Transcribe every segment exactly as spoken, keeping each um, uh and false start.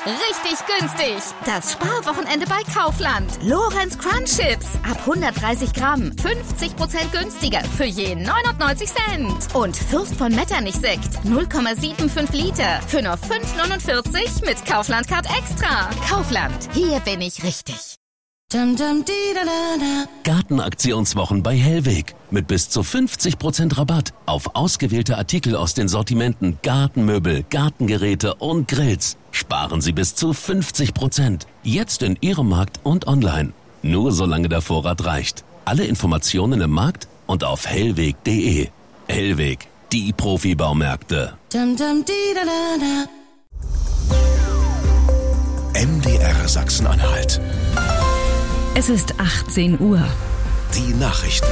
Richtig günstig. Das Sparwochenende bei Kaufland. Lorenz Crunch Chips. Ab hundertdreißig Gramm. fünfzig Prozent günstiger. Für je neunundneunzig Cent. Und Fürst von Metternich Sekt. null Komma fünfundsiebzig Liter. Für nur fünf neunundvierzig mit Kaufland Card Extra. Kaufland. Hier bin ich richtig. Gartenaktionswochen bei Hellweg. Mit bis zu fünfzig Prozent Rabatt auf ausgewählte Artikel aus den Sortimenten Gartenmöbel, Gartengeräte und Grills. Sparen Sie bis zu fünfzig Prozent. Jetzt in Ihrem Markt und online. Nur solange der Vorrat reicht. Alle Informationen im Markt und auf hellweg punkt de. Hellweg, die Profibaumärkte. M D R Sachsen-Anhalt. Es ist achtzehn Uhr. Die Nachrichten.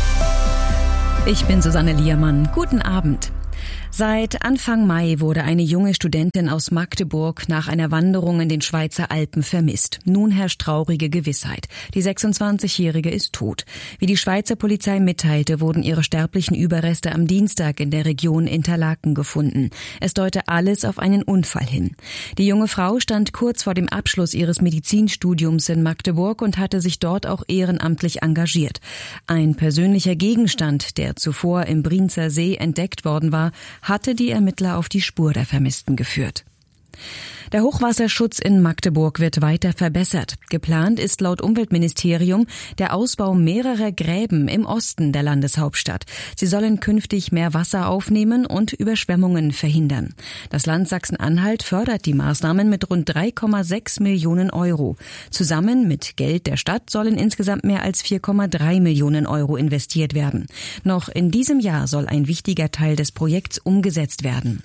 Ich bin Susanne Liermann. Guten Abend. Seit Anfang Mai wurde eine junge Studentin aus Magdeburg nach einer Wanderung in den Schweizer Alpen vermisst. Nun herrscht traurige Gewissheit. Die sechsundzwanzigjährige ist tot. Wie die Schweizer Polizei mitteilte, wurden ihre sterblichen Überreste am Dienstag in der Region Interlaken gefunden. Es deute alles auf einen Unfall hin. Die junge Frau stand kurz vor dem Abschluss ihres Medizinstudiums in Magdeburg und hatte sich dort auch ehrenamtlich engagiert. Ein persönlicher Gegenstand, der zuvor im Brienzer See entdeckt worden war, hatte die Ermittler auf die Spur der Vermissten geführt. Der Hochwasserschutz in Magdeburg wird weiter verbessert. Geplant ist laut Umweltministerium der Ausbau mehrerer Gräben im Osten der Landeshauptstadt. Sie sollen künftig mehr Wasser aufnehmen und Überschwemmungen verhindern. Das Land Sachsen-Anhalt fördert die Maßnahmen mit rund drei Komma sechs Millionen Euro. Zusammen mit Geld der Stadt sollen insgesamt mehr als vier Komma drei Millionen Euro investiert werden. Noch in diesem Jahr soll ein wichtiger Teil des Projekts umgesetzt werden.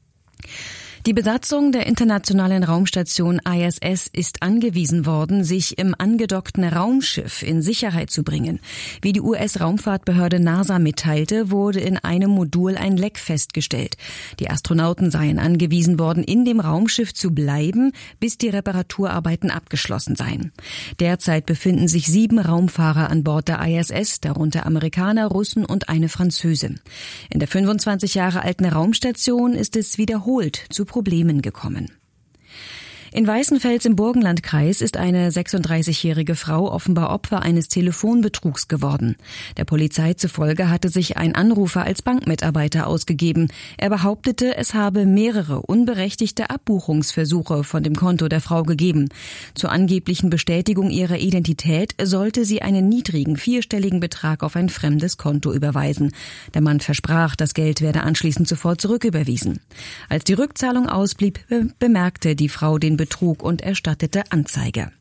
Die Besatzung der internationalen Raumstation I S S ist angewiesen worden, sich im angedockten Raumschiff in Sicherheit zu bringen. Wie die U S-Raumfahrtbehörde NASA mitteilte, wurde in einem Modul ein Leck festgestellt. Die Astronauten seien angewiesen worden, in dem Raumschiff zu bleiben, bis die Reparaturarbeiten abgeschlossen seien. Derzeit befinden sich sieben Raumfahrer an Bord der I S S, darunter Amerikaner, Russen und eine Französin. In der fünfundzwanzig Jahre alten Raumstation ist es wiederholt zu Problemen gekommen. In Weißenfels im Burgenlandkreis ist eine sechsunddreißigjährige Frau offenbar Opfer eines Telefonbetrugs geworden. Der Polizei zufolge hatte sich ein Anrufer als Bankmitarbeiter ausgegeben. Er behauptete, es habe mehrere unberechtigte Abbuchungsversuche von dem Konto der Frau gegeben. Zur angeblichen Bestätigung ihrer Identität sollte sie einen niedrigen vierstelligen Betrag auf ein fremdes Konto überweisen. Der Mann versprach, das Geld werde anschließend sofort zurücküberwiesen. Als die Rückzahlung ausblieb, bemerkte die Frau den Betrug und erstattete Anzeige.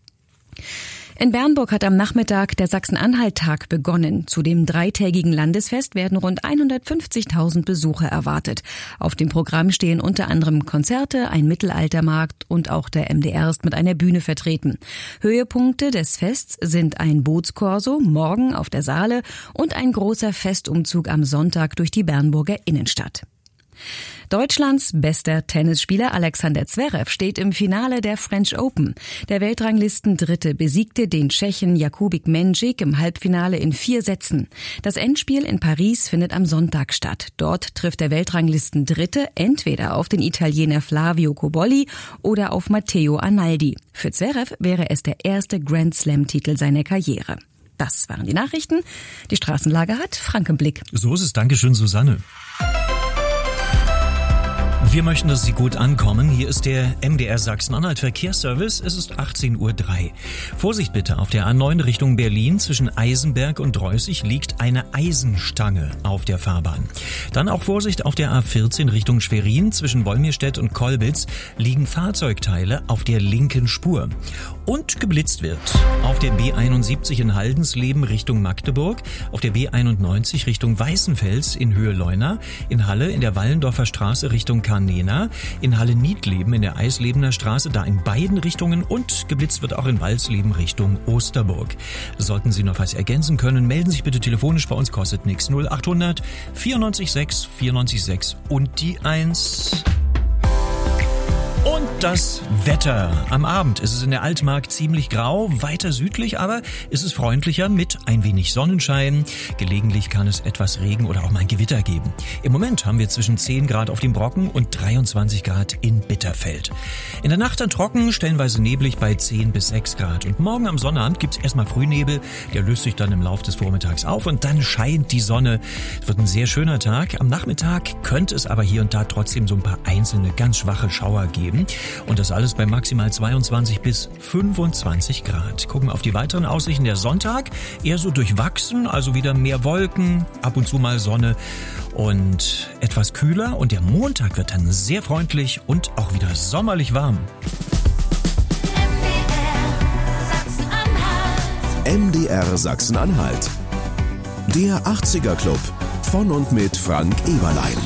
In Bernburg hat am Nachmittag der Sachsen-Anhalt-Tag begonnen. Zu dem dreitägigen Landesfest werden rund hundertfünfzigtausend Besucher erwartet. Auf dem Programm stehen unter anderem Konzerte, ein Mittelaltermarkt und auch der M D R ist mit einer Bühne vertreten. Höhepunkte des Fests sind ein Bootskorso morgen auf der Saale und ein großer Festumzug am Sonntag durch die Bernburger Innenstadt. Deutschlands bester Tennisspieler Alexander Zverev steht im Finale der French Open. Der Weltranglistendritte besiegte den Tschechen Jakubik Mendžík im Halbfinale in vier Sätzen. Das Endspiel in Paris findet am Sonntag statt. Dort trifft der Weltranglistendritte entweder auf den Italiener Flavio Cobolli oder auf Matteo Arnaldi. Für Zverev wäre es der erste Grand-Slam-Titel seiner Karriere. Das waren die Nachrichten. Die Straßenlage hat Frank im Blick. So ist es. Dankeschön, Susanne. Wir möchten, dass Sie gut ankommen. Hier ist der M D R Sachsen-Anhalt Verkehrsservice. Es ist achtzehn Uhr drei. Vorsicht bitte, auf der A neun Richtung Berlin zwischen Eisenberg und Reußig liegt eine Eisenstange auf der Fahrbahn. Dann auch Vorsicht auf der A vierzehn Richtung Schwerin zwischen Wolmirstedt und Kolbitz liegen Fahrzeugteile auf der linken Spur. Und geblitzt wird auf der B einundsiebzig in Haldensleben Richtung Magdeburg, auf der B einundneunzig Richtung Weißenfels in Höhe Leuna, in Halle in der Wallendorfer Straße Richtung Karnena, in Halle-Niedleben in der Eislebener Straße, da in beiden Richtungen und geblitzt wird auch in Walsleben Richtung Osterburg. Sollten Sie noch was ergänzen können, melden Sie sich bitte telefonisch, bei uns kostet nichts. null achthundert vierundneunzig sechs vierundneunzig sechs und die eins. Und Das Wetter. Am Abend ist es in der Altmark ziemlich grau, weiter südlich aber ist es freundlicher mit ein wenig Sonnenschein. Gelegentlich kann es etwas Regen oder auch mal ein Gewitter geben. Im Moment haben wir zwischen zehn Grad auf dem Brocken und dreiundzwanzig Grad in Bitterfeld. In der Nacht dann trocken, stellenweise neblig bei zehn bis sechs Grad. Und morgen am Sonnabend gibt's erstmal Frühnebel, der löst sich dann im Laufe des Vormittags auf und dann scheint die Sonne. Es wird ein sehr schöner Tag. Am Nachmittag könnte es aber hier und da trotzdem so ein paar einzelne ganz schwache Schauer geben. Und das alles bei maximal zweiundzwanzig bis fünfundzwanzig Grad. Gucken wir auf die weiteren Aussichten. Der Sonntag eher so durchwachsen, also wieder mehr Wolken, ab und zu mal Sonne und etwas kühler. Und der Montag wird dann sehr freundlich und auch wieder sommerlich warm. M D R Sachsen-Anhalt. Der achtziger Club von und mit Frank Eberlein.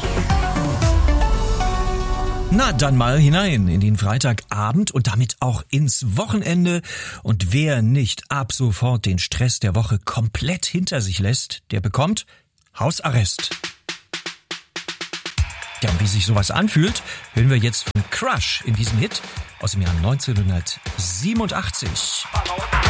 Na, dann mal hinein in den Freitagabend und damit auch ins Wochenende. Und wer nicht ab sofort den Stress der Woche komplett hinter sich lässt, der bekommt Hausarrest. Ja, und wie sich sowas anfühlt, hören wir jetzt von Crush in diesem Hit aus dem Jahr neunzehnhundertsiebenundachtzig.